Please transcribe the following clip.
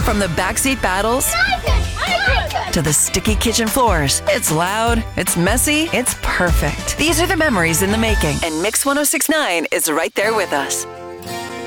From the backseat battles to the sticky kitchen floors, it's loud, it's messy, it's perfect. These are the memories in the making, and Mix 106.9 is right there with us.